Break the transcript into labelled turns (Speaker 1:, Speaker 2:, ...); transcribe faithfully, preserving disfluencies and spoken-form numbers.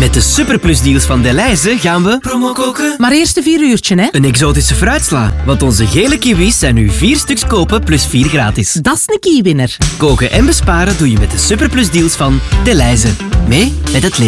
Speaker 1: Met de superplusdeals van Delhaize gaan we promo koken.
Speaker 2: Maar eerst een vier uurtje, hè?
Speaker 1: Een exotische fruitsla, want onze gele kiwis zijn nu vier stuks kopen plus vier gratis.
Speaker 2: Dat is een kiewinner.
Speaker 1: Koken en besparen doe je met de superplusdeals van Delhaize. Mee met het leven.